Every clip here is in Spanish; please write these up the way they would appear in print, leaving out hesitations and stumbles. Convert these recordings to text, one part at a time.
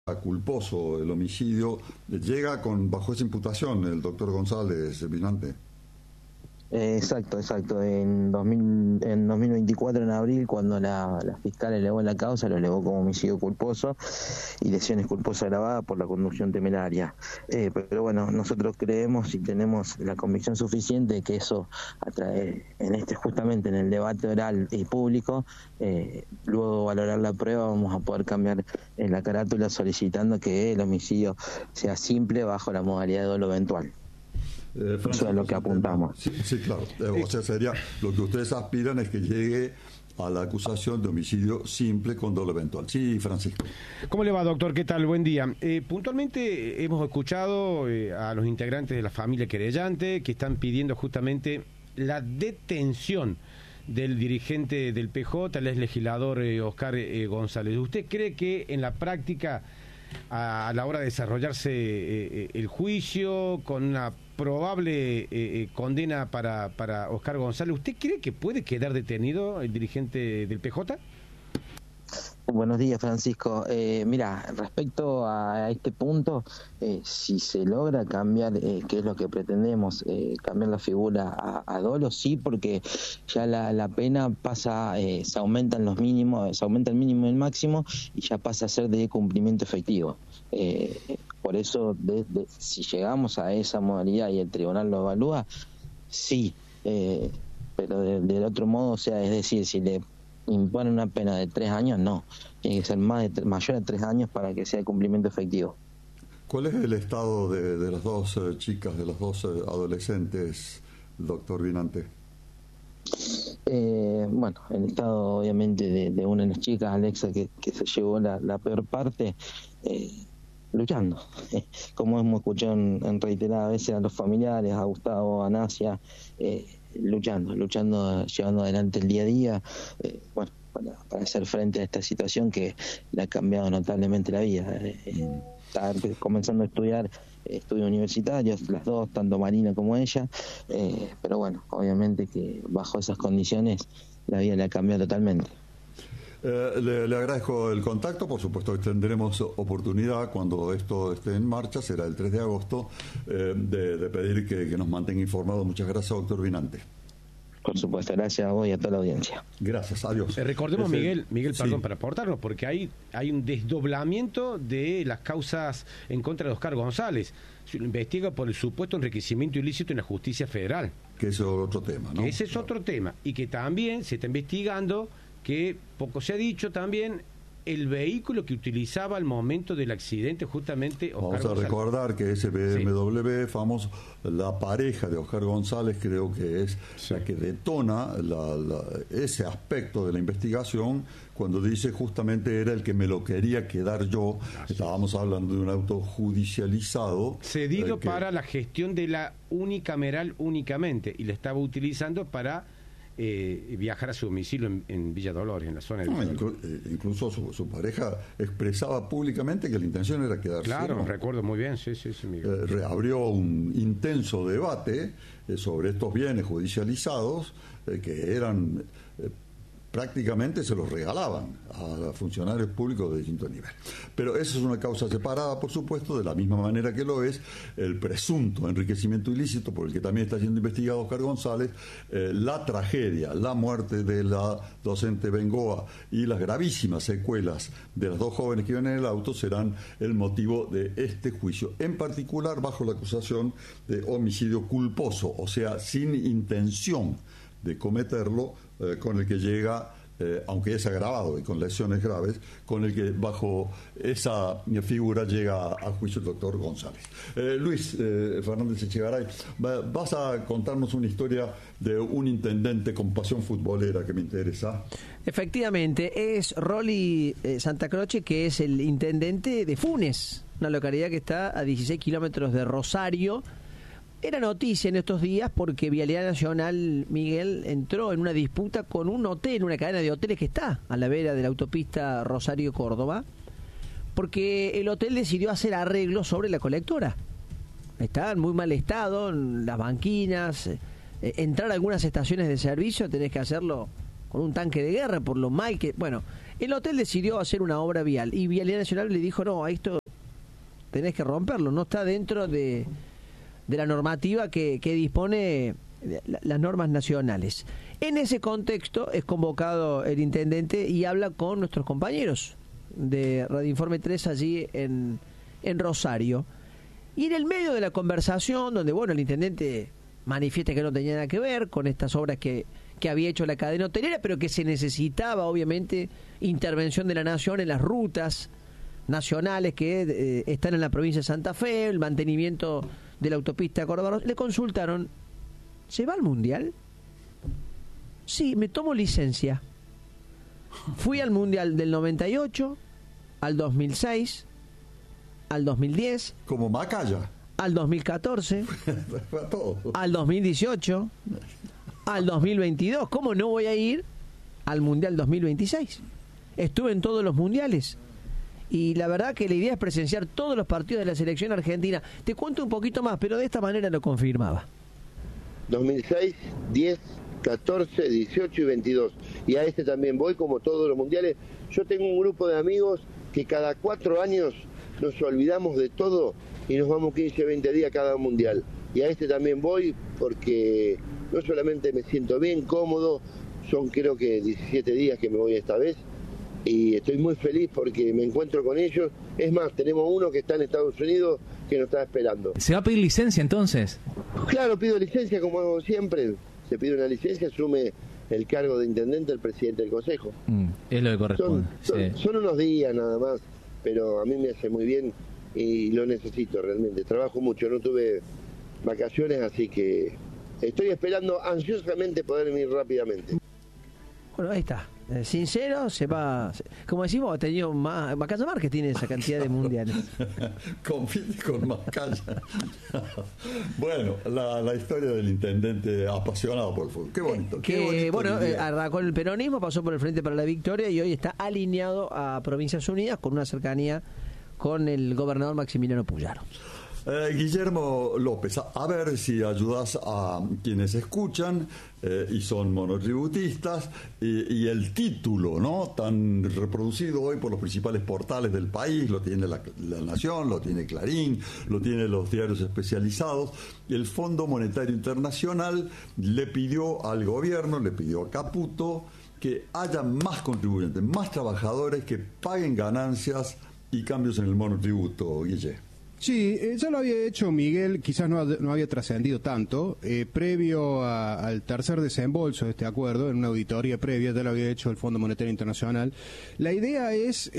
culposo el homicidio, llega bajo esa imputación el doctor González Vinante. Exacto. En 2024, en abril, cuando la fiscal elevó la causa, lo elevó como homicidio culposo y lesiones culposas agravadas por la conducción temeraria. Pero bueno, nosotros creemos y tenemos la convicción suficiente de que eso atrae, justamente en el debate oral y público, luego de valorar la prueba, vamos a poder cambiar la carátula solicitando que el homicidio sea simple bajo la modalidad de dolo eventual. Eso es lo que apuntamos. Sí, claro. O sea, sería lo que ustedes aspiran es que llegue a la acusación de homicidio simple con dolo eventual. Sí, Francisco. ¿Cómo le va, doctor? ¿Qué tal? Buen día. Puntualmente hemos escuchado a los integrantes de la familia querellante que están pidiendo justamente la detención del dirigente del PJ, el ex legislador Oscar González. ¿Usted cree que en la práctica, a la hora de desarrollarse el juicio, con una probable condena para Oscar González, ¿usted cree que puede quedar detenido el dirigente del PJ? Buenos días, Francisco. Mira, respecto a este punto, si se logra cambiar, que es lo que pretendemos, cambiar la figura a dolo, sí, porque ya la pena pasa, se aumentan los mínimos, se aumenta el mínimo y el máximo y ya pasa a ser de cumplimiento efectivo. Por eso, si llegamos a esa modalidad y el tribunal lo evalúa, sí, pero del otro modo, o sea, es decir, si le imponen una pena de 3 años, no. Tiene que ser mayor a 3 años para que sea de cumplimiento efectivo. ¿Cuál es el estado de las dos chicas, de los dos adolescentes, doctor Vinante? Bueno, el estado obviamente de una de las chicas, Alexa, que se llevó la peor parte, luchando. Como hemos escuchado en reiteradas veces a los familiares, a Gustavo, a Nasia, luchando, llevando adelante el día a día, bueno, para hacer frente a esta situación que le ha cambiado notablemente la vida. Está comenzando a estudiar estudios universitarios, las dos, tanto Marina como ella, pero bueno, obviamente que bajo esas condiciones la vida le ha cambiado totalmente. Le agradezco el contacto, por supuesto que tendremos oportunidad cuando esto esté en marcha, será el 3 de agosto, de pedir que nos mantenga informados. Muchas gracias, doctor Vinante. Por supuesto, gracias a vos y a toda la audiencia. Gracias, adiós. Recordemos, Miguel, perdón, sí, para aportarnos, porque hay un desdoblamiento de las causas en contra de Oscar González. Se lo investiga por el supuesto enriquecimiento ilícito en la justicia federal. Que ese es otro tema, ¿no? Que ese es otro tema, y que también se está investigando, que poco se ha dicho también, el vehículo que utilizaba al momento del accidente justamente Oscar González. Vamos a recordar que ese BMW famoso, la pareja de Oscar González, creo que es la que detona ese aspecto de la investigación, cuando dice justamente era el que me lo quería quedar yo. Estábamos hablando de un auto judicializado cedido para la gestión de la unicameral únicamente, y lo estaba utilizando para viajar a su domicilio en Villa Dolores, en la zona de Villa Dolores. Incluso su pareja expresaba públicamente que la intención era quedarse. Claro, ¿no? Recuerdo muy bien, sí, Miguel. Reabrió un intenso debate sobre estos bienes judicializados que eran prácticamente se los regalaban a funcionarios públicos de distinto nivel. Pero esa es una causa separada, por supuesto, de la misma manera que lo es el presunto enriquecimiento ilícito por el que también está siendo investigado Oscar González, la tragedia, la muerte de la docente Bengoa y las gravísimas secuelas de las dos jóvenes que iban en el auto serán el motivo de este juicio, en particular bajo la acusación de homicidio culposo, o sea, sin intención de cometerlo, con el que llega, aunque es agravado y con lesiones graves, con el que bajo esa figura llega a juicio el doctor González. Luis Fernández Echegaray, vas a contarnos una historia de un intendente con pasión futbolera que me interesa. Efectivamente, es Rolly Santa Croce, que es el intendente de Funes, una localidad que está a 16 kilómetros de Rosario. Era noticia en estos días porque Vialidad Nacional, Miguel, entró en una disputa con un hotel, una cadena de hoteles que está a la vera de la autopista Rosario-Córdoba, porque el hotel decidió hacer arreglos sobre la colectora. Está en muy mal estado, las banquinas, entrar a algunas estaciones de servicio tenés que hacerlo con un tanque de guerra por lo mal que... Bueno, El hotel decidió hacer una obra vial y Vialidad Nacional le dijo, no, esto tenés que romperlo, no está dentro de la normativa que dispone las normas nacionales. En ese contexto es convocado el intendente y habla con nuestros compañeros de Radio Informe 3 allí en Rosario. Y en el medio de la conversación, donde bueno, el intendente manifiesta que no tenía nada que ver con estas obras que había hecho la cadena hotelera, pero que se necesitaba obviamente intervención de la nación en las rutas nacionales que están en la provincia de Santa Fe, el mantenimiento de la autopista Córdoba. Le consultaron, ¿se va al Mundial? Sí, me tomo licencia. Fui al Mundial del 98, al 2006, al 2010. Como Macaya. Al 2014. Todo. Al 2018. Al 2022. ¿Cómo no voy a ir al Mundial 2026? Estuve en todos los mundiales. Y la verdad que la idea es presenciar todos los partidos de la selección argentina. Te cuento un poquito más, pero de esta manera lo confirmaba. 2006, 10, 14, 18 y 22. Y a este también voy, como todos los mundiales. Yo tengo un grupo de amigos que cada 4 años nos olvidamos de todo y nos vamos 15, 20 días cada mundial. Y a este también voy porque no solamente me siento bien, cómodo, son creo que 17 días que me voy esta vez. Y estoy muy feliz porque me encuentro con ellos. Es más, tenemos uno que está en Estados Unidos que nos está esperando. ¿Se va a pedir licencia entonces? Claro, pido licencia como hago siempre. Se pide una licencia, asume el cargo de intendente el presidente del consejo. Es lo que corresponde. Son unos días nada más, pero a mí me hace muy bien y lo necesito realmente. Trabajo mucho, no tuve vacaciones, así que estoy esperando ansiosamente poder ir rápidamente. Bueno, ahí está. Sincero, se va. Como decimos, ha tenido más. Macaya Márquez tiene esa cantidad de mundiales. Compite con Macaya. Bueno, la historia del intendente apasionado por el fútbol. Qué bonito. Qué bonito. Bueno, arrancó el peronismo, pasó por el Frente para la Victoria y hoy está alineado a Provincias Unidas con una cercanía con el gobernador Maximiliano Puyaro. Guillermo López, a ver si ayudas a quienes escuchan y son monotributistas y el título, ¿no?, tan reproducido hoy por los principales portales del país, lo tiene la Nación, lo tiene Clarín, lo tienen los diarios especializados. El Fondo Monetario Internacional le pidió al gobierno, le pidió a Caputo que haya más contribuyentes, más trabajadores que paguen ganancias y cambios en el monotributo, Guille. Sí, ya lo había hecho Miguel, quizás no había trascendido tanto, previo al tercer desembolso de este acuerdo, en una auditoría previa, ya lo había hecho el Fondo Monetario Internacional. La idea es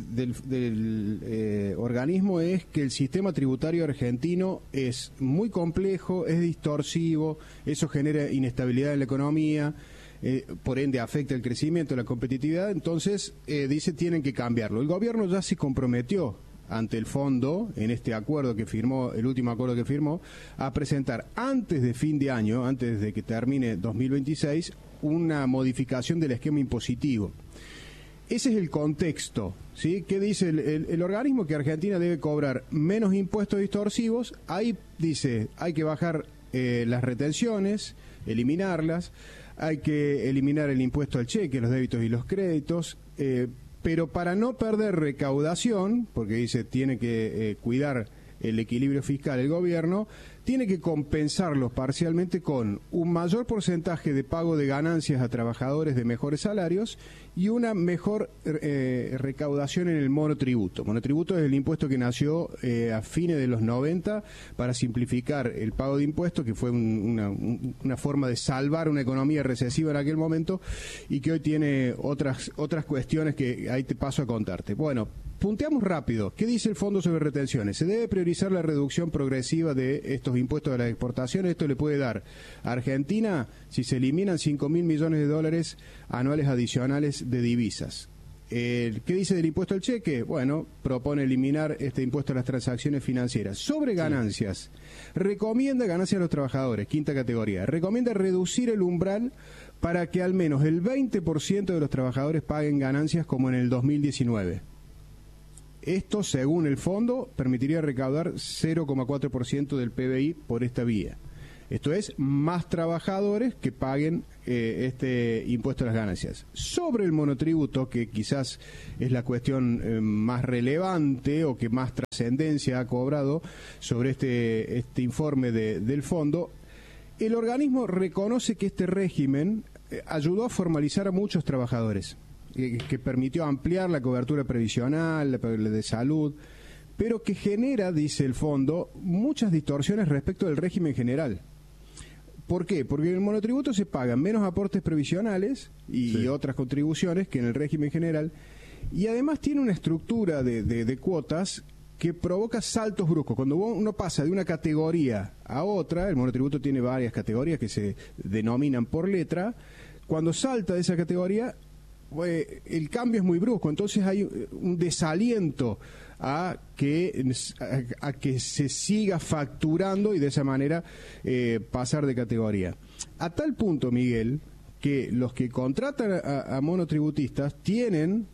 del organismo es que el sistema tributario argentino es muy complejo, es distorsivo, eso genera inestabilidad en la economía, por ende afecta el crecimiento, la competitividad, entonces dice tienen que cambiarlo. El gobierno ya se comprometió ante el fondo, en este acuerdo que firmó, el último acuerdo que firmó, a presentar antes de fin de año, antes de que termine 2026, una modificación del esquema impositivo. Ese es el contexto, ¿sí? ¿Qué dice el organismo? Que Argentina debe cobrar menos impuestos distorsivos. Ahí dice, hay que bajar las retenciones, eliminarlas, hay que eliminar el impuesto al cheque, los débitos y los créditos, pero para no perder recaudación, porque dice tiene que cuidar el equilibrio fiscal el gobierno, tiene que compensarlos parcialmente con un mayor porcentaje de pago de ganancias a trabajadores de mejores salarios y una mejor recaudación en el monotributo. Monotributo es el impuesto que nació a fines de los 90 para simplificar el pago de impuestos, que fue una forma de salvar una economía recesiva en aquel momento y que hoy tiene otras cuestiones que ahí te paso a contarte. Bueno, punteamos rápido. ¿Qué dice el Fondo sobre retenciones? Se debe priorizar la reducción progresiva de estos impuestos de las exportaciones. Esto le puede dar a Argentina, si se eliminan 5.000 millones de dólares anuales adicionales de divisas. ¿Qué dice del impuesto al cheque? Bueno, propone eliminar este impuesto a las transacciones financieras. Sobre ganancias, recomienda ganancias a los trabajadores, quinta categoría. Recomienda reducir el umbral para que al menos el 20% de los trabajadores paguen ganancias como en el 2019. Esto, según el fondo, permitiría recaudar 0,4% del PBI por esta vía. Esto es, más trabajadores que paguen este impuesto a las ganancias. Sobre el monotributo, que quizás es la cuestión más relevante o que más trascendencia ha cobrado sobre este informe del fondo, el organismo reconoce que este régimen ayudó a formalizar a muchos trabajadores, que permitió ampliar la cobertura previsional, la de salud, pero que genera, dice el fondo, muchas distorsiones respecto del régimen general. ¿Por qué? Porque en el monotributo se pagan menos aportes previsionales y otras contribuciones que en el régimen general, y además tiene una estructura de cuotas que provoca saltos bruscos. Cuando uno pasa de una categoría a otra, el monotributo tiene varias categorías que se denominan por letra, cuando salta de esa categoría, el cambio es muy brusco, entonces hay un desaliento a que se siga facturando y de esa manera pasar de categoría. A tal punto, Miguel, que los que contratan a monotributistas tienen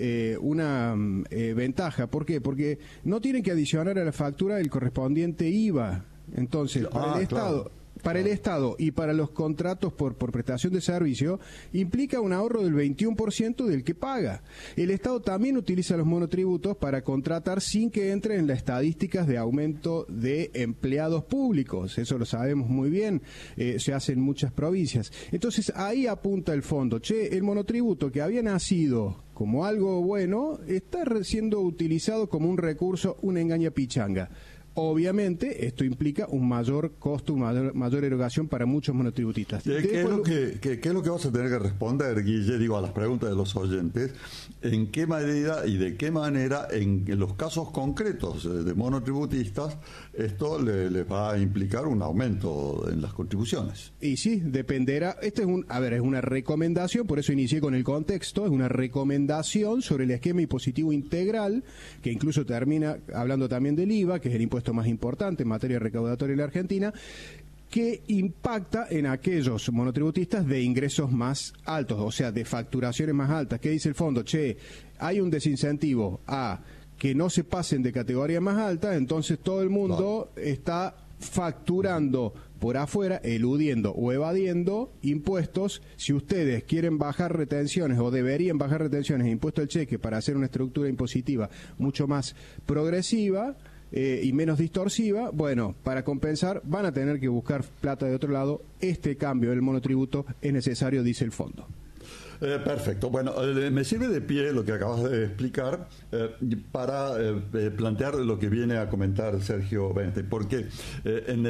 una ventaja. ¿Por qué? Porque no tienen que adicionar a la factura el correspondiente IVA. Entonces, para el Estado... Para el Estado y para los contratos por prestación de servicio, implica un ahorro del 21% del que paga. El Estado también utiliza los monotributos para contratar sin que entre en las estadísticas de aumento de empleados públicos. Eso lo sabemos muy bien, se hace en muchas provincias. Entonces, ahí apunta el fondo. El monotributo que había nacido como algo bueno, está siendo utilizado como un recurso, una engaña pichanga. Obviamente, esto implica un mayor costo, mayor erogación para muchos monotributistas. ¿Qué es lo que vas a tener que responder, Guille, a las preguntas de los oyentes? ¿En qué medida y de qué manera, en los casos concretos de monotributistas, esto les va a implicar un aumento en las contribuciones? Y sí, dependerá. Este es una recomendación, por eso inicié con el contexto, es una recomendación sobre el esquema impositivo integral, que incluso termina hablando también del IVA, que es el impuesto más importante en materia recaudatoria en la Argentina, que impacta en aquellos monotributistas de ingresos más altos, o sea, de facturaciones más altas. ¿Qué dice el fondo? Hay un desincentivo a que no se pasen de categoría más alta, entonces todo el mundo está facturando por afuera, eludiendo o evadiendo impuestos. Si ustedes quieren bajar retenciones o deberían bajar retenciones e impuesto al cheque para hacer una estructura impositiva mucho más progresiva y menos distorsiva, bueno, para compensar van a tener que buscar plata de otro lado. Este cambio del monotributo es necesario, dice el fondo. Perfecto. Bueno, me sirve de pie lo que acabas de explicar para plantear lo que viene a comentar Sergio Bente, porque en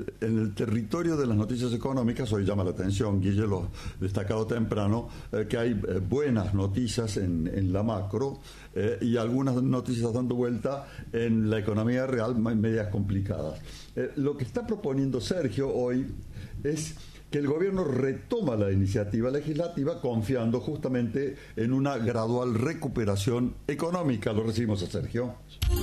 el territorio de las noticias económicas hoy llama la atención, Guille lo destacado temprano, que hay buenas noticias en la macro y algunas noticias dando vuelta en la economía real, medias complicadas. Lo que está proponiendo Sergio hoy es que el gobierno retoma la iniciativa legislativa confiando justamente en una gradual recuperación económica. Lo recibimos a Sergio.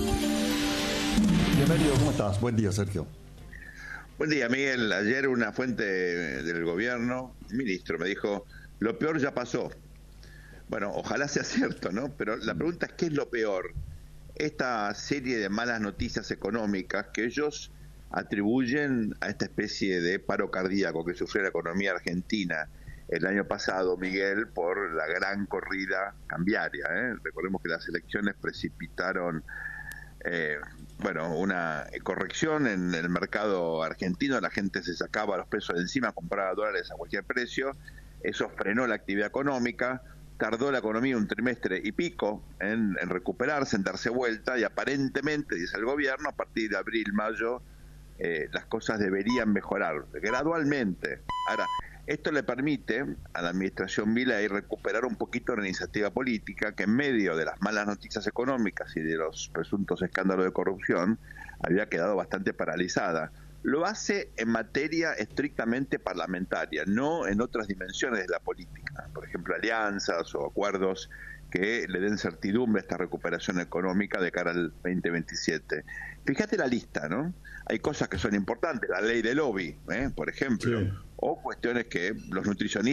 Bienvenido, ¿cómo estás? Buen día, Sergio. Buen día, Miguel. Ayer una fuente del gobierno, ministro, me dijo, lo peor ya pasó. Bueno, ojalá sea cierto, ¿no? Pero la pregunta es, ¿qué es lo peor? Esta serie de malas noticias económicas que ellos atribuyen a esta especie de paro cardíaco que sufrió la economía argentina el año pasado, Miguel, por la gran corrida cambiaria. Recordemos que las elecciones precipitaron una corrección en el mercado argentino, la gente se sacaba los pesos de encima, compraba dólares a cualquier precio, eso frenó la actividad económica, tardó la economía un trimestre y pico en recuperarse, en darse vuelta, y aparentemente, dice el gobierno, a partir de abril, mayo, las cosas deberían mejorar gradualmente. Ahora, esto le permite a la administración Milei recuperar un poquito la iniciativa política que en medio de las malas noticias económicas y de los presuntos escándalos de corrupción había quedado bastante paralizada. Lo hace en materia estrictamente parlamentaria, no en otras dimensiones de la política, por ejemplo, alianzas o acuerdos que le den certidumbre a esta recuperación económica de cara al 2027. Fíjate la lista, ¿no? Hay cosas que son importantes, la ley del lobby, por ejemplo, sí, o cuestiones que los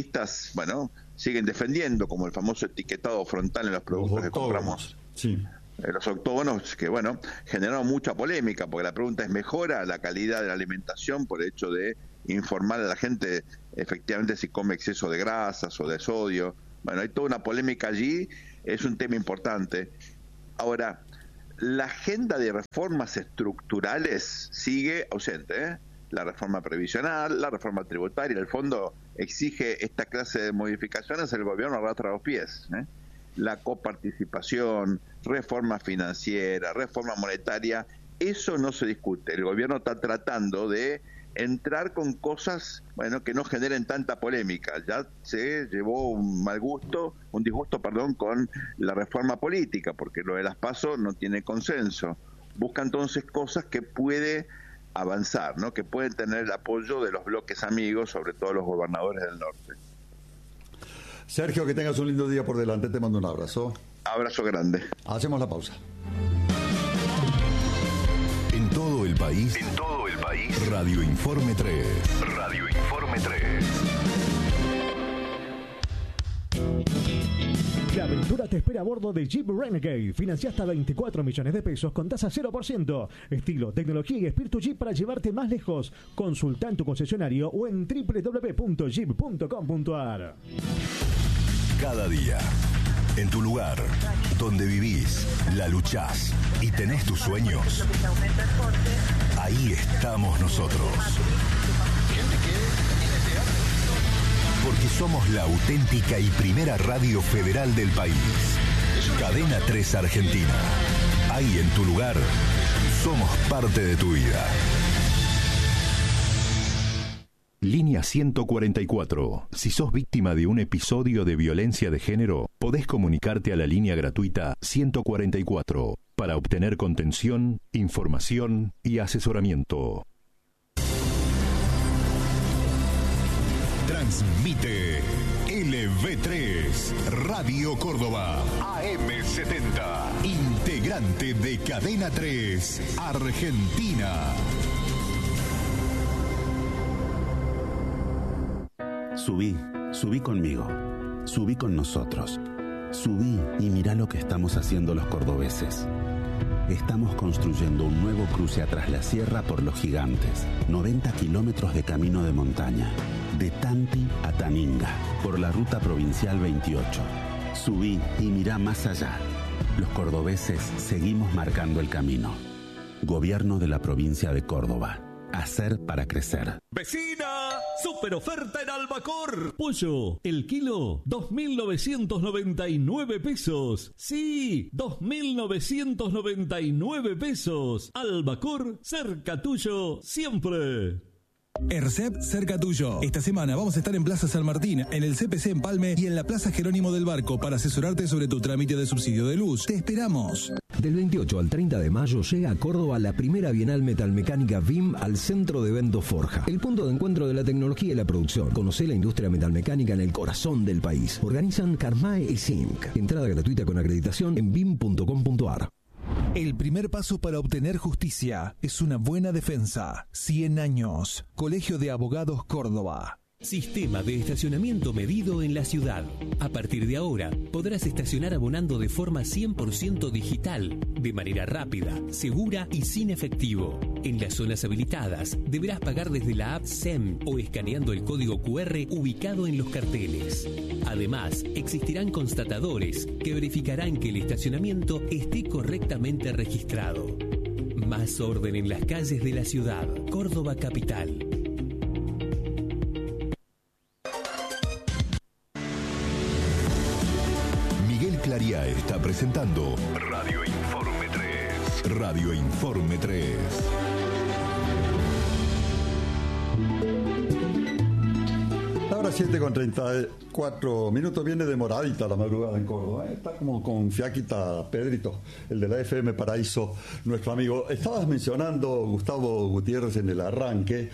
nutricionistas, siguen defendiendo, como el famoso etiquetado frontal en los productos que compramos. Sí. los octógonos que, bueno, generaron mucha polémica, porque la pregunta es, ¿mejora la calidad de la alimentación por el hecho de informar a la gente efectivamente si come exceso de grasas o de sodio? Bueno, hay toda una polémica allí, es un tema importante. Ahora, la agenda de reformas estructurales sigue ausente, ¿eh? La reforma previsional, la reforma tributaria, el fondo exige esta clase de modificaciones, el gobierno arrastra los pies, ¿eh? La coparticipación, reforma financiera, reforma monetaria, eso no se discute. El gobierno está tratando de entrar con cosas, bueno, que no generen tanta polémica. Ya se llevó un disgusto, con la reforma política, porque lo de las PASO no tiene consenso. Busca entonces cosas que puede avanzar, ¿no? Que pueden tener el apoyo de los bloques amigos, sobre todo los gobernadores del norte. Sergio, que tengas un lindo día por delante, te mando un abrazo. Abrazo grande. Hacemos la pausa. En todo el país. Radio Informe 3. Radio Informe 3. La aventura te espera a bordo de Jeep Renegade. Financia hasta 24 millones de pesos con tasa 0%. Estilo, tecnología y espíritu Jeep para llevarte más lejos. Consulta en tu concesionario o en www.jeep.com.ar. Cada día, en tu lugar, donde vivís, la luchás y tenés tus sueños, ahí estamos nosotros. Porque somos la auténtica y primera radio federal del país. Cadena 3 Argentina. Ahí en tu lugar, somos parte de tu vida. Línea 144. Si sos víctima de un episodio de violencia de género, podés comunicarte a la línea gratuita 144 para obtener contención, información y asesoramiento. Transmite LV3 Radio Córdoba AM70, integrante de Cadena 3 Argentina. Subí conmigo, subí con nosotros, subí y mirá lo que estamos haciendo los cordobeses. Estamos construyendo un nuevo cruce a Tras la Sierra por Los Gigantes, 90 kilómetros de camino de montaña, de Tanti a Taninga, por la ruta provincial 28. Subí y mirá más allá. Los cordobeses seguimos marcando el camino. Gobierno de la provincia de Córdoba. Hacer para crecer. ¡Vecina! ¡Super oferta en Albacor! Pollo, el kilo, 2.999 pesos. ¡Sí! 2.999 pesos. Albacor, cerca tuyo, siempre. ERCEP cerca tuyo. Esta semana vamos a estar en Plaza San Martín, en el CPC Empalme y en la Plaza Jerónimo del Barco para asesorarte sobre tu trámite de subsidio de luz. Te esperamos. Del 28 al 30 de mayo llega a Córdoba la primera Bienal Metalmecánica BIM al Centro de Eventos Forja, el punto de encuentro de la tecnología y la producción. Conocé la industria metalmecánica en el corazón del país. Organizan Carmae y Zinc. Entrada gratuita con acreditación en bim.com.ar. El primer paso para obtener justicia es una buena defensa. 100 años. Colegio de Abogados Córdoba. Sistema de estacionamiento medido en la ciudad. A partir de ahora, podrás estacionar abonando de forma 100% digital, de manera rápida, segura y sin efectivo. En las zonas habilitadas, deberás pagar desde la app SEM o escaneando el código QR ubicado en los carteles. Además, existirán constatadores que verificarán que el estacionamiento esté correctamente registrado. Más orden en las calles de la ciudad. Córdoba Capital. Claría está presentando Radio Informe 3. Radio Informe 3. Ahora 7:34 minutos, viene demoradita la madrugada en Córdoba, ¿eh? Está como con fiaquita Pedrito, el de la FM Paraíso, nuestro amigo. Estabas mencionando, Gustavo Gutiérrez, en el arranque,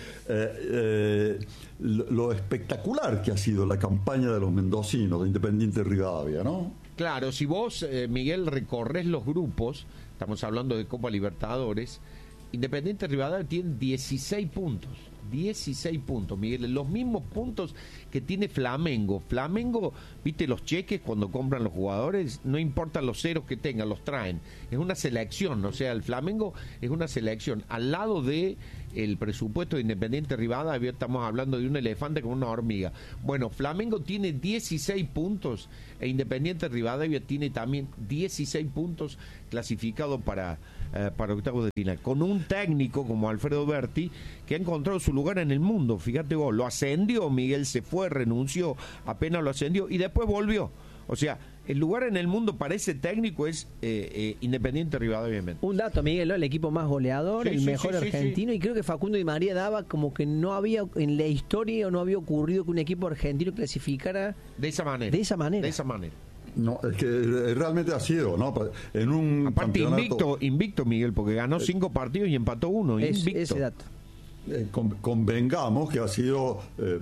lo espectacular que ha sido la campaña de los mendocinos, de Independiente Rivadavia, ¿no? Claro, si vos, Miguel, recorres los grupos, estamos hablando de Copa Libertadores, Independiente Rivadavia tiene 16 puntos. 16 puntos, Miguel, los mismos puntos que tiene Flamengo. Flamengo, viste los cheques cuando compran los jugadores, no importan los ceros que tengan, los traen. Es una selección, o sea, el Flamengo es una selección. Al lado de el presupuesto de Independiente Rivadavia, estamos hablando de un elefante con una hormiga. Bueno, Flamengo tiene 16 puntos e Independiente Rivadavia tiene también 16 puntos clasificados para octavos de final, con un técnico como Alfredo Berti que ha encontrado su lugar en el mundo. Fíjate vos, lo ascendió, Miguel se fue, renunció, apenas lo ascendió y después volvió. O sea, el lugar en el mundo para ese técnico es Independiente Rivadavia. Un dato, Miguel, ¿no? El equipo más goleador, el mejor argentino, y creo que Facundo Di María daba como que no había en la historia o no había ocurrido que un equipo argentino clasificara de esa manera. No, es que realmente ha sido, ¿no? En un aparte campeonato... invicto, Miguel, porque ganó 5 partidos y empató 1. Invicto. Ese dato. Convengamos que ha sido,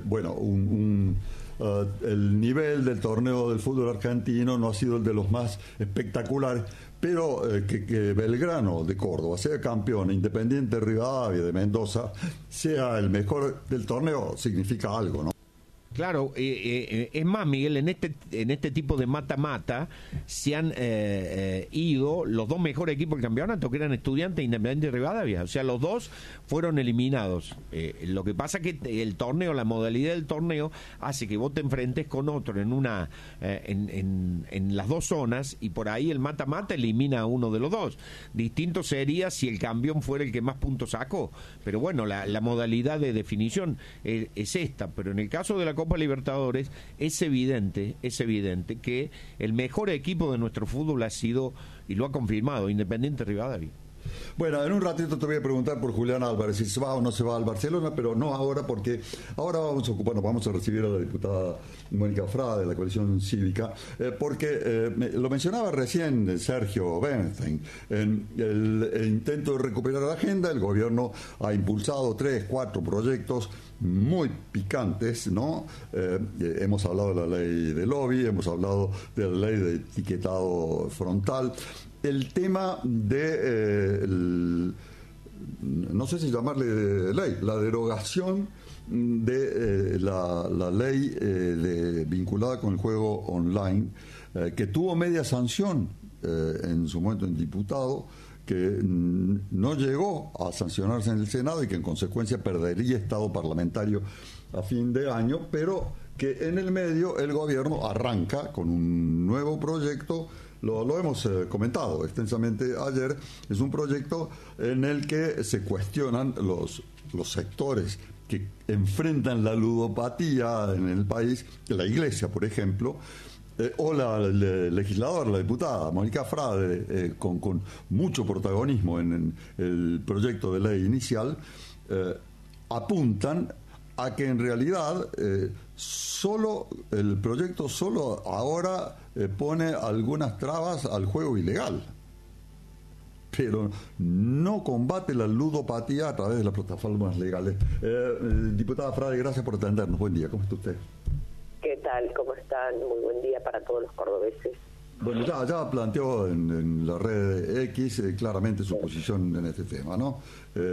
el nivel del torneo del fútbol argentino no ha sido el de los más espectaculares, pero que Belgrano de Córdoba sea campeón, Independiente Rivadavia de Mendoza sea el mejor del torneo, significa algo, ¿no? Claro, es más, Miguel, en este tipo de mata-mata se han ido los dos mejores equipos del campeonato, que eran Estudiantes e Independiente de Rivadavia. O sea, los dos fueron eliminados. Lo que pasa que el torneo, la modalidad del torneo, hace que vos te enfrentes con otro en las dos zonas, y por ahí el mata-mata elimina a uno de los dos. Distinto sería si el campeón fuera el que más puntos sacó. Pero bueno, la modalidad de definición es esta. Pero en el caso de la Copa Libertadores es evidente que el mejor equipo de nuestro fútbol ha sido, y lo ha confirmado, Independiente Rivadavia. Bueno, en un ratito te voy a preguntar por Julián Álvarez, si se va o no se va al Barcelona, pero no ahora, porque ahora vamos a recibir a la diputada Mónica Frade de la Coalición Cívica, porque lo mencionaba recién Sergio Bernstein, en el intento de recuperar la agenda, el gobierno ha impulsado 3-4 proyectos muy picantes, ¿no? Hemos hablado de la ley de lobby, hemos hablado de la ley de etiquetado frontal, el tema de no sé si llamarle ley, la derogación de la ley vinculada con el juego online, que tuvo media sanción en su momento en diputado, que no llegó a sancionarse en el Senado y que en consecuencia perdería estado parlamentario a fin de año, pero que en el medio el gobierno arranca con un nuevo proyecto. Lo hemos comentado extensamente ayer. Es un proyecto en el que se cuestionan los sectores que enfrentan la ludopatía en el país, la Iglesia, por ejemplo, o la legisladora, la diputada Mónica Frade, con mucho protagonismo en el proyecto de ley inicial, apuntan a que en realidad el proyecto solo ahora pone algunas trabas al juego ilegal, pero no combate la ludopatía a través de las plataformas legales. Diputada Frade, gracias por atendernos. Buen día, ¿cómo está usted? ¿Qué tal? ¿Cómo están? Muy buen día para todos los cordobeses. Bueno, ya planteó en la red X claramente su posición en este tema, ¿no?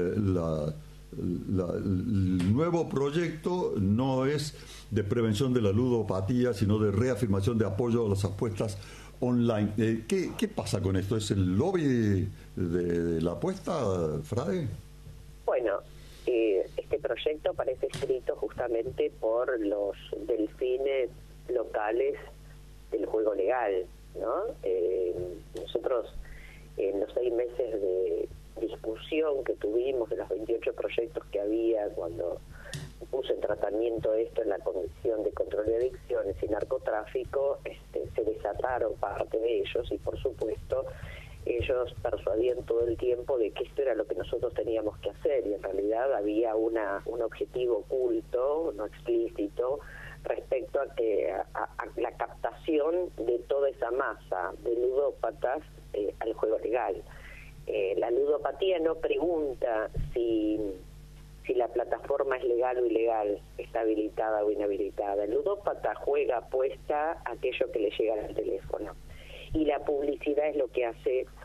El nuevo proyecto no es de prevención de la ludopatía, sino de reafirmación de apoyo a las apuestas online. ¿Qué pasa con esto? ¿Es el lobby de la apuesta, Frade? Bueno, este proyecto parece escrito justamente por los delfines locales del juego legal, ¿no? Nosotros en los 6 meses de discusión que tuvimos de los 28 proyectos que había cuando puse en tratamiento esto en la Comisión de Control de Adicciones y Narcotráfico, se desataron parte de ellos y por supuesto ellos persuadían todo el tiempo de que esto era lo que nosotros teníamos que hacer, y en realidad había un objetivo oculto, no explícito, respecto a la captación de toda esa masa de ludópatas al juego legal. La ludopatía no pregunta si la plataforma es legal o ilegal, está habilitada o inhabilitada. El ludópata juega, apuesta aquello que le llega al teléfono. Y la publicidad es lo que hace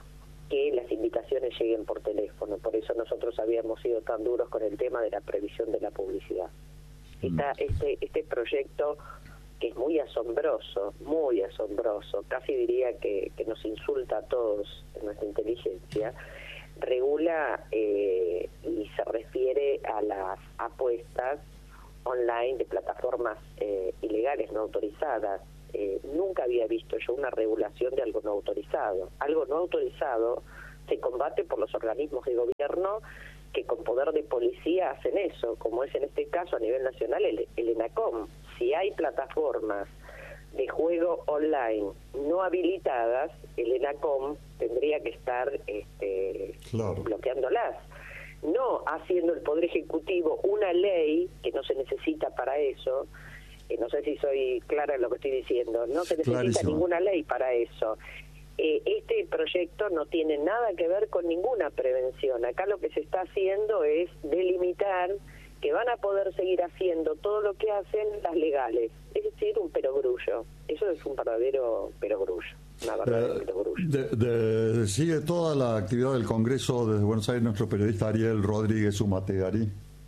que las invitaciones lleguen por teléfono. Por eso nosotros habíamos sido tan duros con el tema de la prohibición de la publicidad. Está este proyecto que es muy asombroso, casi diría que nos insulta a todos en nuestra inteligencia, regula y se refiere a las apuestas online de plataformas ilegales, no autorizadas. Nunca había visto yo una regulación de algo no autorizado. Algo no autorizado se combate por los organismos de gobierno que con poder de policía hacen eso, como es en este caso a nivel nacional el ENACOM. Si hay plataformas de juego online no habilitadas, el ENACOM tendría que estar bloqueándolas. No haciendo el Poder Ejecutivo una ley que no se necesita para eso. No sé si soy clara en lo que estoy diciendo. No se necesita Clarísimo. ninguna ley para eso. Este proyecto no tiene nada que ver con ninguna prevención. Acá lo que se está haciendo es delimitar que van a poder seguir haciendo todo lo que hacen las legales. Es decir, un perogrullo. Eso es un verdadero perogrullo. Una verdadera perogrullo. Sigue toda la actividad del Congreso desde Buenos Aires nuestro periodista Ariel Rodríguez Umategari.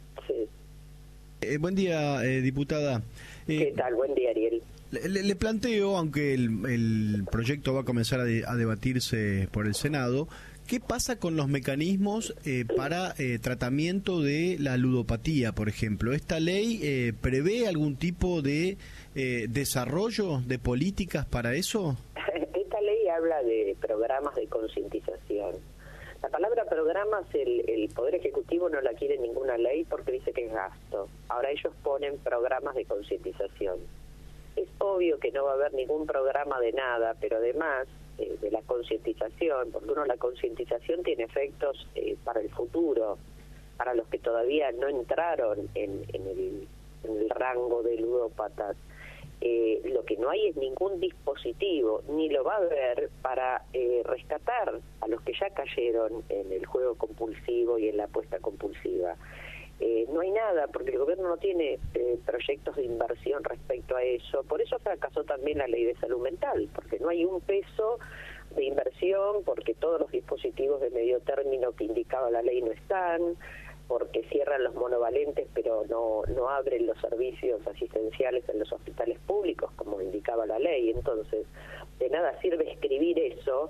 Buen día, diputada. ¿Qué tal? Buen día, Ariel. Le planteo, aunque el proyecto va a comenzar a debatirse por el Senado, ¿qué pasa con los mecanismos para tratamiento de la ludopatía, por ejemplo? ¿Esta ley prevé algún tipo de desarrollo de políticas para eso? Esta ley habla de programas de concientización. La palabra programas, el Poder Ejecutivo no la quiere en ninguna ley porque dice que es gasto. Ahora ellos ponen programas de concientización. Es obvio que no va a haber ningún programa de nada, pero además de la concientización, porque la concientización tiene efectos para el futuro, para los que todavía no entraron en el rango de ludópatas. Lo que no hay es ningún dispositivo, ni lo va a haber para rescatar a los que ya cayeron en el juego compulsivo y en la apuesta compulsiva. No hay nada, porque el gobierno no tiene proyectos de inversión respecto a eso. Por eso fracasó también la ley de salud mental, porque no hay un peso de inversión, porque todos los dispositivos de medio término que indicaba la ley no están, porque cierran los monovalentes pero no abren los servicios asistenciales en los hospitales públicos como indicaba la ley. Entonces de nada sirve escribir eso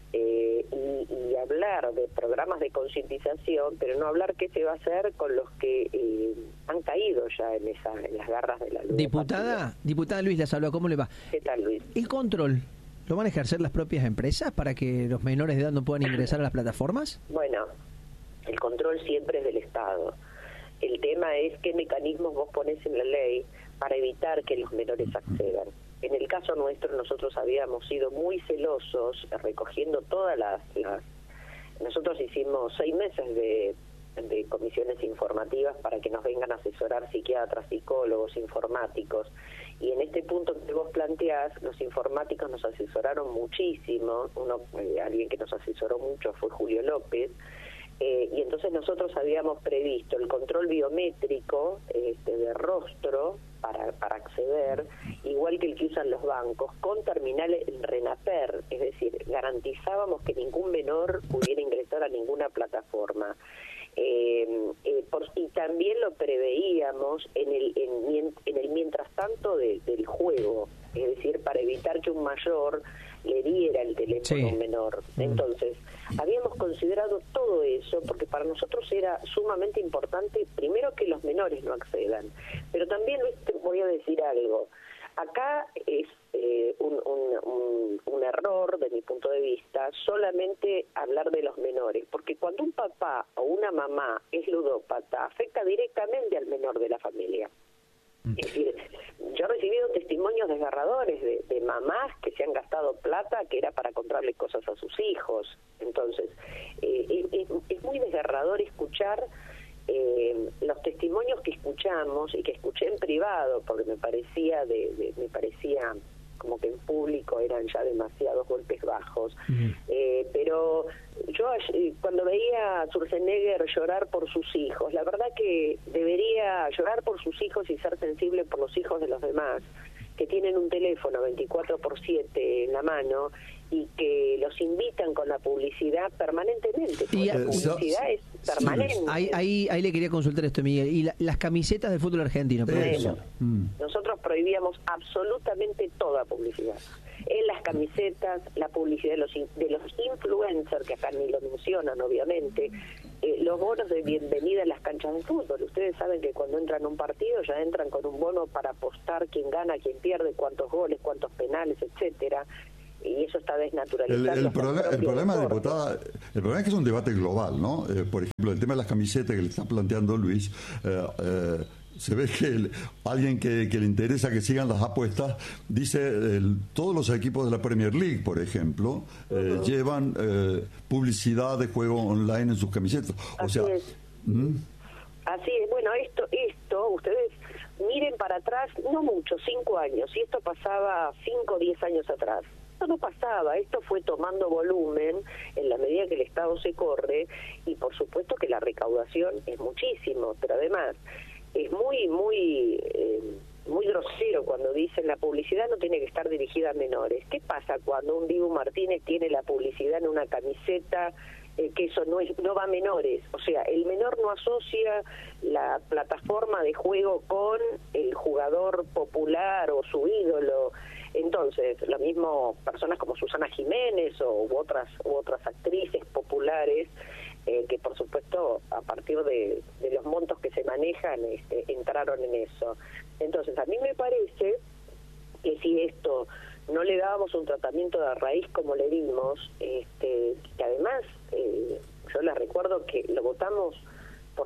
y hablar de programas de concientización, pero no hablar qué se va a hacer con los que han caído ya en las garras de la ludopatía. Diputada Luis, la saluda, ¿cómo le va? ¿Qué tal, Luis? ¿El control lo van a ejercer las propias empresas para que los menores de edad no puedan ingresar a las plataformas? Bueno, el control siempre es del Estado. El tema es qué mecanismos vos ponés en la ley para evitar que los menores accedan. En el caso nuestro, nosotros habíamos sido muy celosos recogiendo todas las... Nosotros hicimos 6 meses de comisiones informativas para que nos vengan a asesorar psiquiatras, psicólogos, informáticos. Y en este punto que vos planteás, los informáticos nos asesoraron muchísimo. Alguien que nos asesoró mucho fue Julio López. Y entonces nosotros habíamos previsto el control biométrico de rostro para acceder, igual que el que usan los bancos, con terminales en RENAPER, es decir, garantizábamos que ningún menor pudiera ingresar a ninguna plataforma. Y también lo preveíamos en el mientras tanto del juego, es decir, para evitar que un mayor le diera el teléfono a un menor. Entonces, habíamos considerado todo eso porque para nosotros era sumamente importante, primero, que los menores no accedan, pero también, voy a decir algo, acá es un error, de mi punto de vista, solamente hablar de los menores, porque cuando un papá o una mamá es ludópata, afecta directamente al menor de la familia. Es decir, yo he recibido testimonios desgarradores de mamás que se han gastado plata que era para comprarle cosas a sus hijos. Entonces, es muy desgarrador escuchar los testimonios que escuchamos y que escuché en privado, porque me parecía como que en público eran ya demasiados golpes bajos. Pero yo cuando veía a Schwarzenegger llorar por sus hijos, la verdad que debería llorar por sus hijos y ser sensible por los hijos de los demás. que tienen un teléfono 24/7 en la mano y que los invitan con la publicidad permanentemente. Y la publicidad es permanente. Ahí le quería consultar esto, Miguel. Y las camisetas del fútbol argentino. Bueno, nosotros prohibíamos absolutamente toda publicidad. En las camisetas, la publicidad de los influencers, que acá ni lo mencionan obviamente, los bonos de bienvenida a las canchas de fútbol. Ustedes saben que cuando entran a un partido ya entran con un bono para apostar quién gana, quién pierde, cuántos goles, cuántos penales, etcétera. Y eso está desnaturalizando. El problema, diputada, el problema es que es un debate global, ¿no? Por ejemplo, el tema de las camisetas que le está planteando Luis, se ve que alguien que le interesa que sigan las apuestas dice todos los equipos de la Premier League, por ejemplo, llevan publicidad de juego online en sus camisetas. Así es. Así es. Bueno, esto ustedes miren para atrás, no mucho, 5 años, y esto pasaba 5 o 10 años atrás. Esto no pasaba, esto fue tomando volumen en la medida que el Estado se corre, y por supuesto que la recaudación es muchísimo, pero además es muy grosero cuando dicen la publicidad no tiene que estar dirigida a menores. ¿Qué pasa cuando un Dibu Martínez tiene la publicidad en una camiseta que eso no va a menores? O sea, el menor no asocia la plataforma de juego con el jugador popular o su ídolo. Entonces, lo mismo personas como Susana Jiménez u otras actrices populares que por supuesto a partir de los montos que se manejan entraron en eso. Entonces a mí me parece que si esto no le dábamos un tratamiento de raíz como le dimos, que además yo les recuerdo que lo votamos por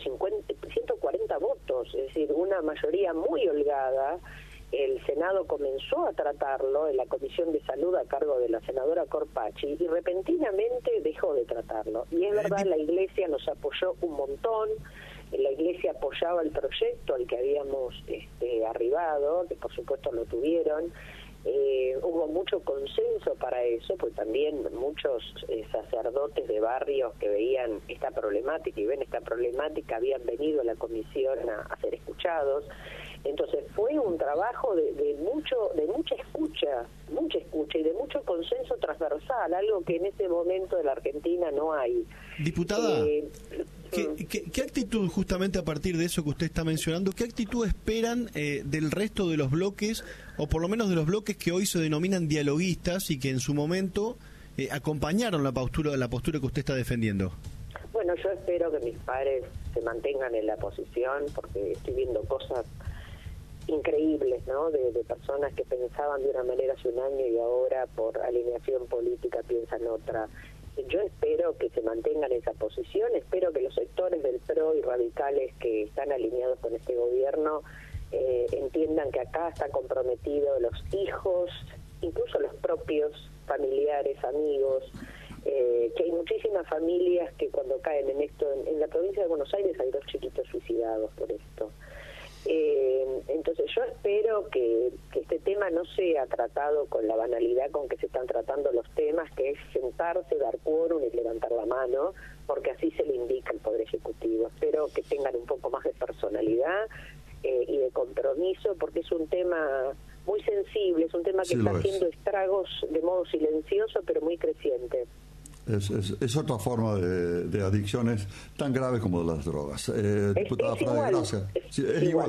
140 votos, es decir, una mayoría muy holgada. El Senado comenzó a tratarlo en la Comisión de Salud a cargo de la senadora Corpachi y repentinamente dejó de tratarlo. Y es verdad, la Iglesia nos apoyó un montón, la Iglesia apoyaba el proyecto al que habíamos arribado, que por supuesto lo tuvieron. Hubo mucho consenso para eso, pues también muchos sacerdotes de barrios que veían esta problemática y ven esta problemática habían venido a la comisión a ser escuchados. Entonces fue un trabajo de mucha escucha y de mucho consenso transversal, algo que en ese momento de la Argentina no hay. Diputada, ¿qué actitud, justamente a partir de eso que usted está mencionando, qué actitud esperan del resto de los bloques, o por lo menos de los bloques que hoy se denominan dialoguistas y que en su momento acompañaron la postura que usted está defendiendo? Bueno, yo espero que mis pares se mantengan en la posición, porque estoy viendo cosas increíbles, ¿no? De personas que pensaban de una manera hace un año y ahora por alineación política piensan otra. Yo espero que se mantengan esa posición, espero que los sectores del PRO y radicales que están alineados con este gobierno entiendan que acá está comprometido los hijos, incluso los propios familiares, amigos, que hay muchísimas familias que cuando caen en esto, en la provincia de Buenos Aires hay 2 chiquitos suicidados por esto. Entonces yo espero que este tema no sea tratado con la banalidad con que se están tratando los temas, que es sentarse, dar quórum y levantar la mano, porque así se le indica al Poder Ejecutivo. Espero que tengan un poco más de personalidad y de compromiso, porque es un tema muy sensible, es un tema que está haciendo estragos de modo silencioso pero muy creciente. Es otra forma de adicciones tan graves como las drogas. Diputada Frade, gracias. Es igual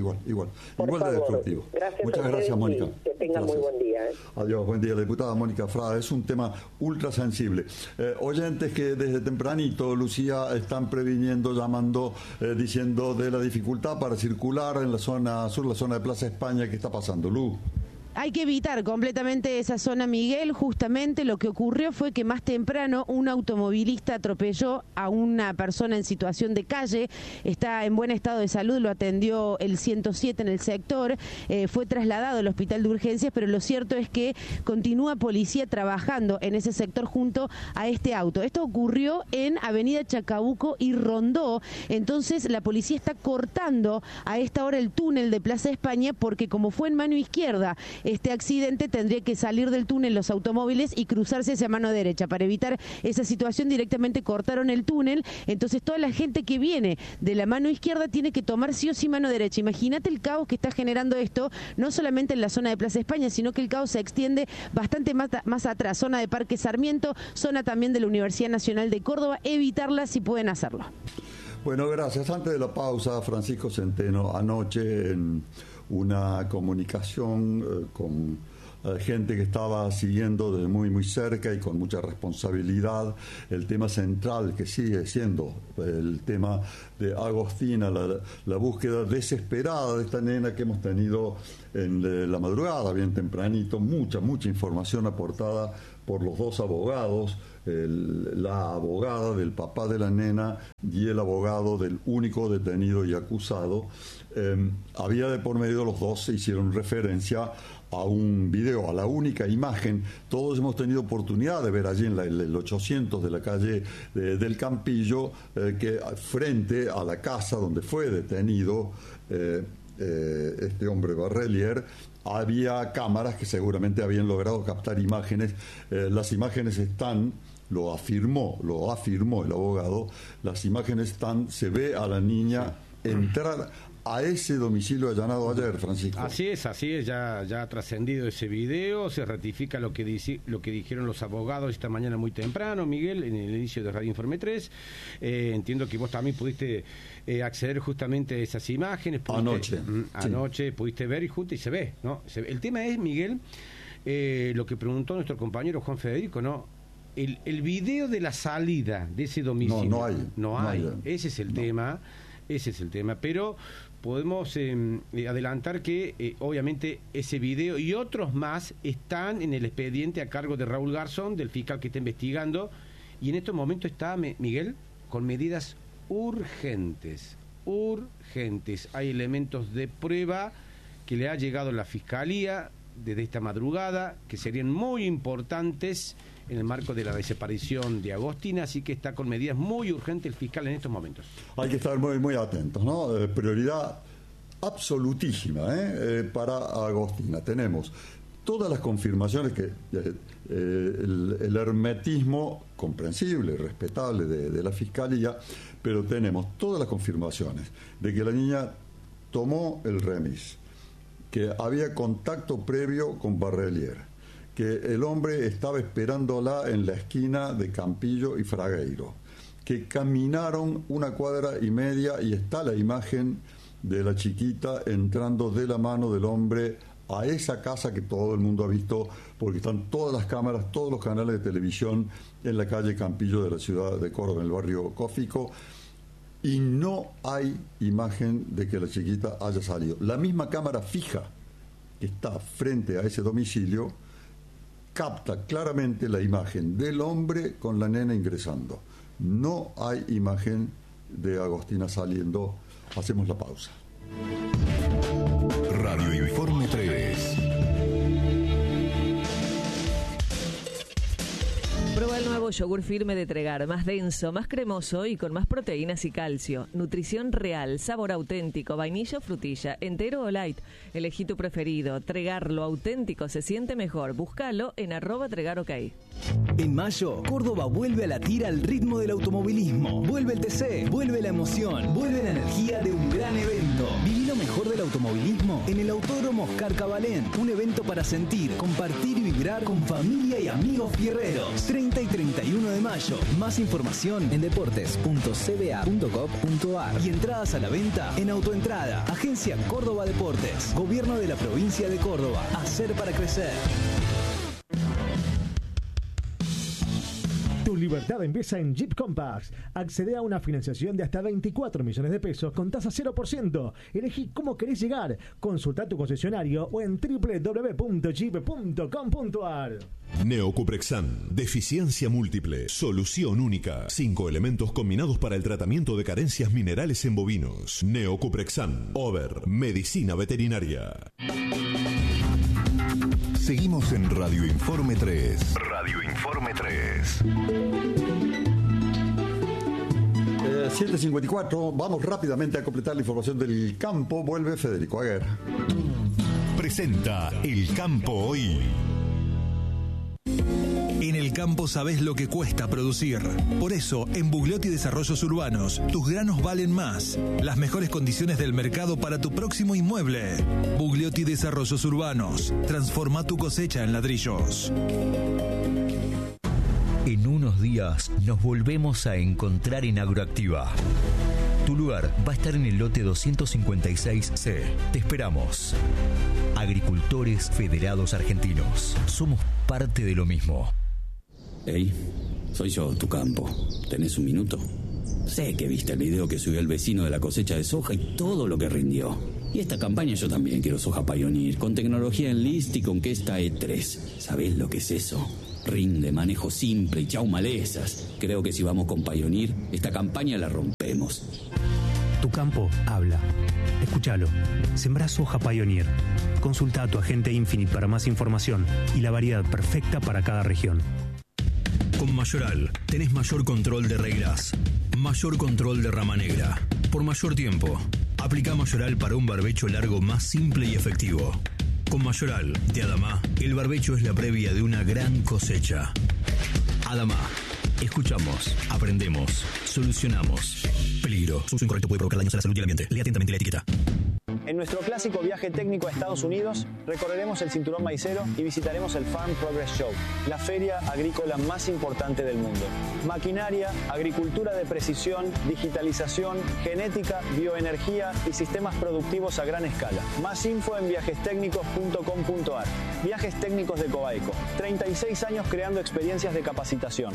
de destructivo. Muchas gracias, Mónica. Que tengan muy buen día. Adiós, buen día. La diputada Mónica Frade. Es un tema ultra sensible. Oyentes que desde tempranito, Lucía, están previniendo, llamando, diciendo de la dificultad para circular en la zona sur, la zona de Plaza España. ¿Qué está pasando, Lu? Hay que evitar completamente esa zona, Miguel. Justamente lo que ocurrió fue que más temprano un automovilista atropelló a una persona en situación de calle. Está en buen estado de salud, lo atendió el 107 en el sector. Fue trasladado al hospital de urgencias, pero lo cierto es que continúa policía trabajando en ese sector junto a este auto. Esto ocurrió en Avenida Chacabuco y Rondó. Entonces la policía está cortando a esta hora el túnel de Plaza España porque como fue en mano izquierda este accidente, tendría que salir del túnel los automóviles y cruzarse hacia mano derecha. Para evitar esa situación directamente cortaron el túnel, entonces toda la gente que viene de la mano izquierda tiene que tomar sí o sí mano derecha. Imagínate el caos que está generando esto, no solamente en la zona de Plaza España, sino que el caos se extiende bastante más atrás, zona de Parque Sarmiento, zona también de la Universidad Nacional de Córdoba. Evitarla si pueden hacerlo. Bueno, gracias. Antes de la pausa, Francisco Centeno, anoche en una comunicación con gente que estaba siguiendo de muy cerca y con mucha responsabilidad el tema central que sigue siendo el tema de Agostina, la búsqueda desesperada de esta nena que hemos tenido en la madrugada, bien tempranito, mucha información aportada por los dos abogados, la abogada del papá de la nena y el abogado del único detenido y acusado. Había de por medio, los dos se hicieron referencia a un video, a la única imagen. Todos hemos tenido oportunidad de ver allí en el 800 de la calle del Campillo, que frente a la casa donde fue detenido este hombre Barrelier, había cámaras que seguramente habían logrado captar imágenes. Las imágenes están, lo afirmó el abogado, las imágenes están, se ve a la niña entrar a ese domicilio allanado ayer, Francisco. Así es, ya ha trascendido ese video, se ratifica lo que dijeron los abogados esta mañana muy temprano, Miguel, en el inicio de Radio Informe 3. Entiendo que vos también pudiste acceder justamente a esas imágenes. Anoche pudiste ver y se ve, ¿no? El tema es, Miguel, lo que preguntó nuestro compañero Juan Federico, ¿no? El video de la salida de ese domicilio. No hay. Ese es el tema, pero podemos adelantar que obviamente ese video y otros más están en el expediente a cargo de Raúl Garzón, del fiscal que está investigando, y en estos momentos está, Miguel, con medidas urgentes. Hay elementos de prueba que le ha llegado a la Fiscalía desde esta madrugada, que serían muy importantes en el marco de la desaparición de Agostina, así que está con medidas muy urgentes el fiscal en estos momentos. Hay que estar muy atentos, ¿no? Prioridad absolutísima para Agostina. Tenemos todas las confirmaciones que el hermetismo comprensible, respetable de la Fiscalía, pero tenemos todas las confirmaciones de que la niña tomó el remis, que había contacto previo con Barrelier, que el hombre estaba esperándola en la esquina de Campillo y Fragueiro, que caminaron 1,5 cuadras y está la imagen de la chiquita entrando de la mano del hombre a esa casa que todo el mundo ha visto, porque están todas las cámaras, todos los canales de televisión en la calle Campillo de la ciudad de Córdoba, en el barrio Cófico, y no hay imagen de que la chiquita haya salido. La misma cámara fija que está frente a ese domicilio capta claramente la imagen del hombre con la nena ingresando. No hay imagen de Agostina saliendo. Hacemos la pausa. Radio Informe 3. Prueba el nuevo yogur firme de Tregar, más denso, más cremoso y con más proteínas y calcio. Nutrición real, sabor auténtico, vainilla o frutilla, entero o light. Elegí tu preferido. Tregar, lo auténtico se siente mejor. Búscalo en @TregarOK. En mayo, Córdoba vuelve a latir al ritmo del automovilismo. Vuelve el TC, vuelve la emoción, vuelve la energía de un gran evento. Viví lo mejor del automovilismo en el Autódromo Oscar Cabalén. Un evento para sentir, compartir y vibrar con familia y amigos fierreros. 30 y 31 de mayo. Más información en deportes.cba.gov.ar y entradas a la venta en Autoentrada. Agencia Córdoba Deportes. Gobierno de la provincia de Córdoba. Hacer para crecer. Tu libertad empieza en Jeep Compass. Accede a una financiación de hasta 24 millones de pesos con tasa 0%. Elegí cómo querés llegar. Consulta tu concesionario o en www.jeep.com.ar. Neocuprexan, deficiencia múltiple, solución única. 5 elementos combinados para el tratamiento de carencias minerales en bovinos. Neocuprexan, Over, medicina veterinaria. Seguimos en Radio Informe 3. Radio Informe 3. 7:54, vamos rápidamente a completar la información del campo. Vuelve Federico Aguer. presenta El Campo Hoy. En el campo sabés lo que cuesta producir. Por eso, en Bugliotti Desarrollos Urbanos, tus granos valen más. Las mejores condiciones del mercado para tu próximo inmueble. Bugliotti Desarrollos Urbanos. Transforma tu cosecha en ladrillos. En unos días nos volvemos a encontrar en Agroactiva. Tu lugar va a estar en el lote 256C. Te esperamos. Agricultores Federados Argentinos. Somos parte de lo mismo. Hey, soy yo, Tu Campo. ¿Tenés un minuto? Sé que viste el video que subió el vecino de la cosecha de soja y todo lo que rindió. Y esta campaña yo también quiero soja Pioneer, con tecnología Enlist y con Questa E3. ¿Sabés lo que es eso? Rinde, manejo simple y chau malezas. Creo que si vamos con Pioneer, esta campaña la rompemos. Tu Campo habla. Escúchalo. Sembrá soja Pioneer. Consulta a tu agente Infinite para más información y la variedad perfecta para cada región. Con Mayoral tenés mayor control de reglas, mayor control de rama negra, por mayor tiempo. Aplica Mayoral para un barbecho largo más simple y efectivo. Con Mayoral de Adama, el barbecho es la previa de una gran cosecha. Adama, escuchamos, aprendemos, solucionamos. Peligro. Su uso incorrecto puede provocar daños a la salud y al ambiente. Lea atentamente la etiqueta. En nuestro clásico viaje técnico a Estados Unidos, recorreremos el cinturón maicero y visitaremos el Farm Progress Show, la feria agrícola más importante del mundo. Maquinaria, agricultura de precisión, digitalización, genética, bioenergía y sistemas productivos a gran escala. Más info en viajestecnicos.com.ar. Viajes Técnicos de Cobaeco. 36 años creando experiencias de capacitación.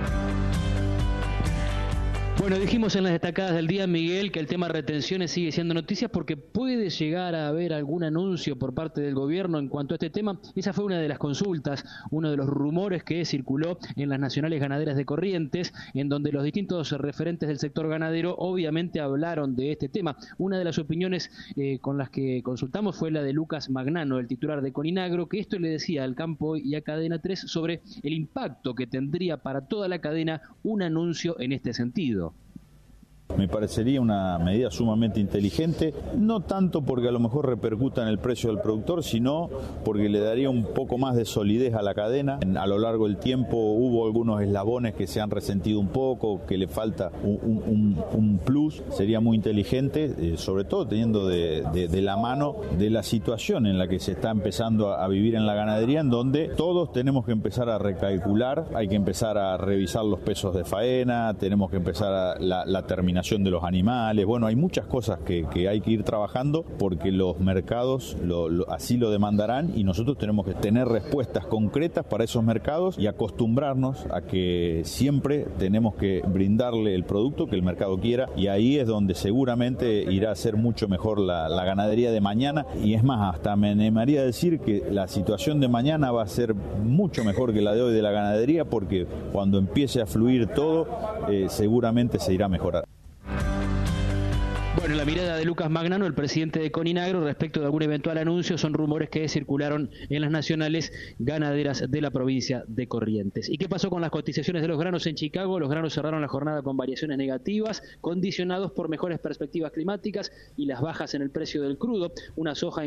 Bueno, dijimos en las destacadas del día, Miguel, que el tema retenciones sigue siendo noticias porque puede llegar a haber algún anuncio por parte del gobierno en cuanto a este tema. Esa fue una de las consultas, uno de los rumores que circuló en las nacionales ganaderas de Corrientes, en donde los distintos referentes del sector ganadero obviamente hablaron de este tema. Una de las opiniones con las que consultamos fue la de Lucas Magnano, el titular de Coninagro, que esto le decía al Campo y a Cadena 3 sobre el impacto que tendría para toda la cadena un anuncio en este sentido. Me parecería una medida sumamente inteligente, no tanto porque a lo mejor repercuta en el precio del productor, sino porque le daría un poco más de solidez a la cadena. A lo largo del tiempo hubo algunos eslabones que se han resentido un poco, que le falta un plus. Sería muy inteligente, sobre todo teniendo de la mano de la situación en la que se está empezando a vivir en la ganadería, en donde todos tenemos que empezar a recalcular, hay que empezar a revisar los pesos de faena, tenemos que empezar la terminación de los animales. Bueno, hay muchas cosas que hay que ir trabajando porque los mercados así lo demandarán y nosotros tenemos que tener respuestas concretas para esos mercados y acostumbrarnos a que siempre tenemos que brindarle el producto que el mercado quiera, y ahí es donde seguramente irá a ser mucho mejor la ganadería de mañana. Y es más, hasta me animaría a decir que la situación de mañana va a ser mucho mejor que la de hoy de la ganadería, porque cuando empiece a fluir todo seguramente se irá a mejorar. Bueno, la mirada de Lucas Magnano, el presidente de Coninagro, respecto de algún eventual anuncio, son rumores que circularon en las nacionales ganaderas de la provincia de Corrientes. ¿Y qué pasó con las cotizaciones de los granos en Chicago? Los granos cerraron la jornada con variaciones negativas, condicionados por mejores perspectivas climáticas y las bajas en el precio del crudo, una soja en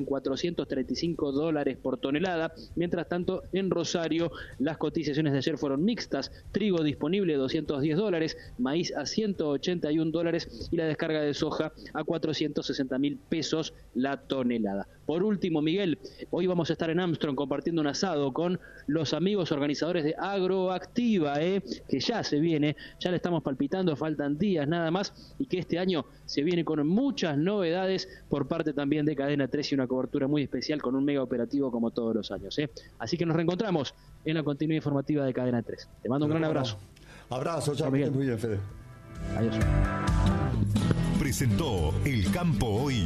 $435 por tonelada. Mientras tanto, en Rosario, las cotizaciones de ayer fueron mixtas: trigo disponible $210, maíz a $181 y la descarga de soja a 460.000 pesos la tonelada. Por último, Miguel, hoy vamos a estar en Armstrong compartiendo un asado con los amigos organizadores de Agroactiva, que ya se viene, ya le estamos palpitando, faltan días nada más, y que este año se viene con muchas novedades por parte también de Cadena 3 y una cobertura muy especial con un mega operativo como todos los años. Así que nos reencontramos en la continuidad informativa de Cadena 3. Te mando un gran abrazo. Abrazo, chao, Miguel. Muy bien, Fede. Adiós. Presentó El Campo Hoy.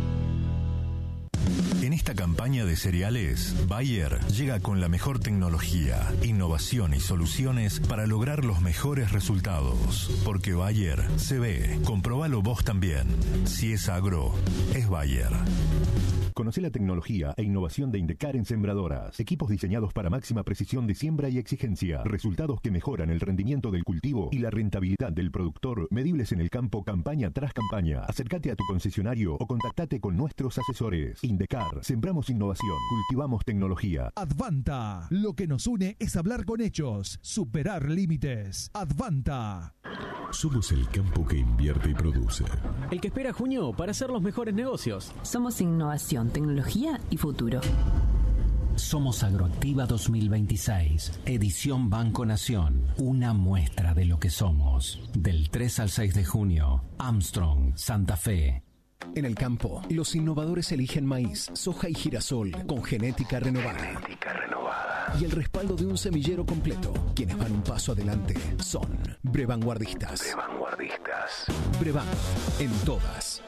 En esta campaña de cereales, Bayer llega con la mejor tecnología, innovación y soluciones para lograr los mejores resultados. Porque Bayer se ve. Comprobalo vos también. Si es agro, es Bayer. Conoce la tecnología e innovación de Indecar en sembradoras. Equipos diseñados para máxima precisión de siembra y exigencia. Resultados que mejoran el rendimiento del cultivo y la rentabilidad del productor, medibles en el campo campaña tras campaña. Acércate a tu concesionario o contactate con nuestros asesores. Indecar, Sembramos innovación, cultivamos tecnología. Advanta. Lo que nos une es hablar con hechos, superar límites. Advanta. Somos el campo que invierte y produce. El que espera junio para hacer los mejores negocios. Somos innovación, tecnología y futuro. Somos Agroactiva 2026, edición Banco Nación, una muestra de lo que somos. Del 3 al 6 de junio, Armstrong, Santa Fe. En el campo, los innovadores eligen maíz, soja y girasol con genética renovada. Y el respaldo de un semillero completo. Quienes van un paso adelante son Brevanguardistas. Brevan, en todas.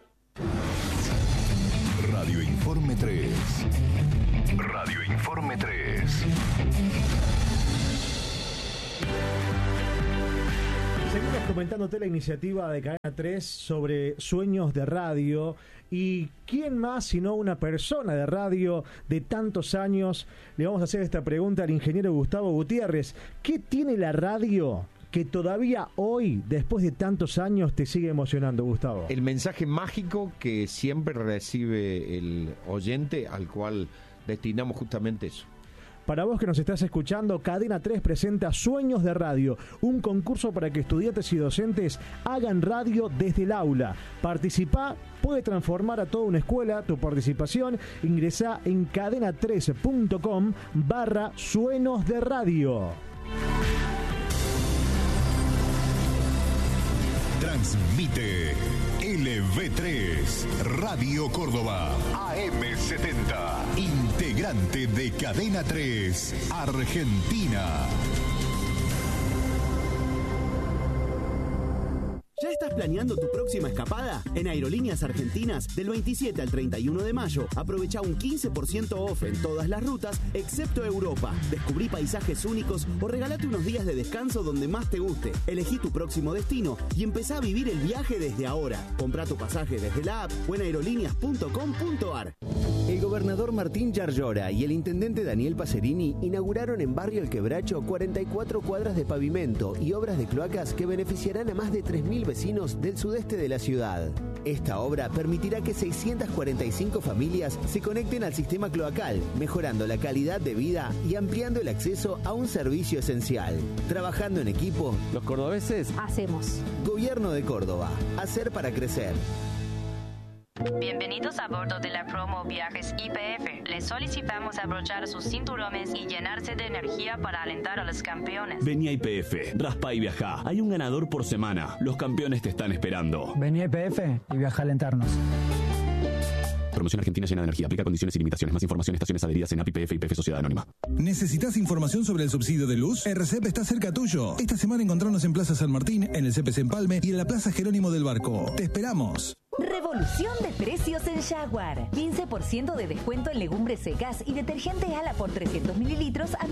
Radio Informe 3. Radio Informe 3. Seguimos comentándote la iniciativa de Cadena 3 sobre sueños de radio. ¿Y quién más sino una persona de radio de tantos años? Le vamos a hacer esta pregunta al ingeniero Gustavo Gutiérrez. ¿Qué tiene la radio que todavía hoy, después de tantos años, te sigue emocionando, Gustavo? El mensaje mágico que siempre recibe el oyente, al cual destinamos justamente eso. Para vos que nos estás escuchando, Cadena 3 presenta Sueños de Radio, un concurso para que estudiantes y docentes hagan radio desde el aula. Participá, puede transformar a toda una escuela. Tu participación, ingresá en cadena3.com/sueños de radio. Transmite LV3, Radio Córdoba, AM70, integrante de Cadena 3, Argentina. ¿Ya estás planeando tu próxima escapada? En Aerolíneas Argentinas, del 27 al 31 de mayo, aprovecha un 15% off en todas las rutas, excepto Europa. Descubrí paisajes únicos o regalate unos días de descanso donde más te guste. Elegí tu próximo destino y empezá a vivir el viaje desde ahora. Comprá tu pasaje desde la app o en aerolíneas.com.ar. El gobernador Martín Yarlora y el intendente Daniel Pacerini inauguraron en Barrio El Quebracho 44 cuadras de pavimento y obras de cloacas que beneficiarán a más de 3.000 vecinos del sudeste de la ciudad. Esta obra permitirá que 645 familias se conecten al sistema cloacal, mejorando la calidad de vida y ampliando el acceso a un servicio esencial. Trabajando en equipo, los cordobeses hacemos. Gobierno de Córdoba. Hacer para crecer. Bienvenidos a bordo de la promo Viajes YPF. Les solicitamos abrochar sus cinturones y llenarse de energía para alentar a los campeones. Vení a YPF, raspa y viajá. Hay un ganador por semana. Los campeones te están esperando. Vení a YPF y viaja a alentarnos. Promoción Argentina llena de energía. Aplica condiciones y limitaciones. Más información, estaciones adheridas en API YPF y YPF Sociedad Anónima. ¿Necesitas información sobre el subsidio de luz? RCEP está cerca tuyo. Esta semana encontrarnos en Plaza San Martín, en el CPC Empalme y en la Plaza Jerónimo del Barco. ¡Te esperamos! Revolución de precios en Jaguar. 15% de descuento en legumbres secas y detergente Ala por 300 mililitros a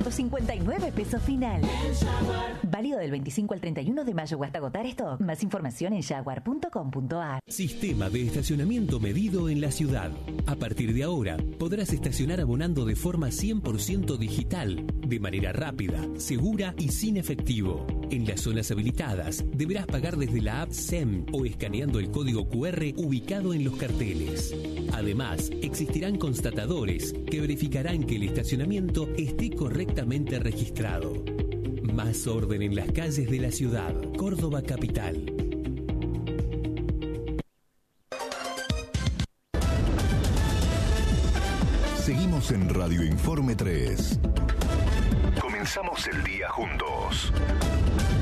1.259 pesos final. Válido del 25 al 31 de mayo o hasta agotar stock. Más información en jaguar.com.ar. Sistema de estacionamiento medido en la ciudad. A partir de ahora, podrás estacionar abonando de forma 100% digital, de manera rápida, segura y sin efectivo. En las zonas habilitadas, deberás pagar desde la app SEM o escaneando el código QR ubicado en los carteles. Además, existirán constatadores que verificarán que el estacionamiento esté correctamente registrado. Más orden en las calles de la ciudad. Córdoba Capital. Seguimos en Radio Informe 3. Comenzamos el día juntos.